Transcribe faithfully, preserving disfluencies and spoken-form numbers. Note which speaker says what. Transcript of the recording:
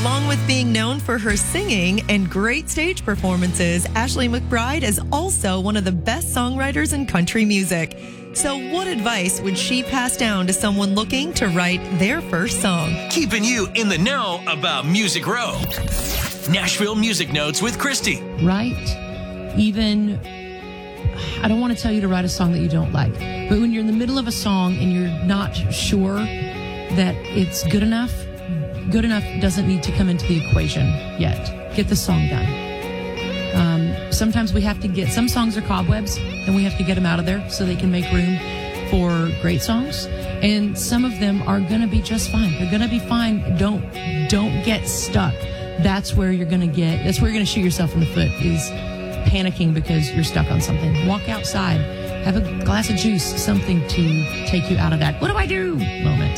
Speaker 1: Along with being known for her singing and great stage performances, Ashley McBryde is also one of the best songwriters in country music. So what advice would she pass down to someone looking to write their first song?
Speaker 2: Keeping you in the know about Music Row. Nashville Music Notes with Christy.
Speaker 3: Write even, I don't want to tell you to write a song that you don't like, but when you're in the middle of a song and you're not sure that it's good enough, good enough doesn't need to come into the equation yet. Get the song done. Um, sometimes we have to get, some songs are cobwebs, and we have to get them out of there so they can make room for great songs. And some of them are going to be just fine. They're going to be fine. Don't, don't get stuck. That's where you're going to get, that's where you're going to shoot yourself in the foot, is panicking because you're stuck on something. Walk outside. Have a glass of juice, something to take you out of that "what do I do" moment.